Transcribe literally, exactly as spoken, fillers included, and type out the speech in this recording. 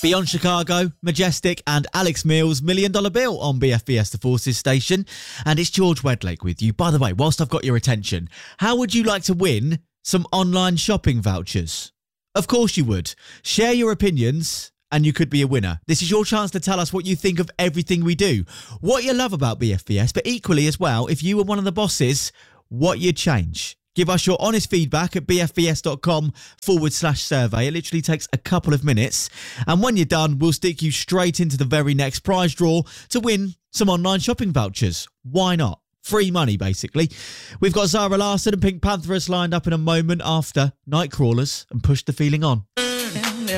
Beyond Chicago, Majestic and Alex Mills, Million Dollar Bill on B F B S The Forces station. And it's George Wedlake with you. By the way, whilst I've got your attention, how would you like to win some online shopping vouchers? Of course you would. Share your opinions and you could be a winner. This is your chance to tell us what you think of everything we do, what you love about B F B S, but equally as well, if you were one of the bosses, what you'd change. Give us your honest feedback at bfbs.com forward slash survey. It literally takes a couple of minutes. And when you're done, we'll stick you straight into the very next prize draw to win some online shopping vouchers. Why not? Free money, basically. We've got Zara Larsson and Pink Pantheress lined up in a moment after Nightcrawlers and Push the Feeling On.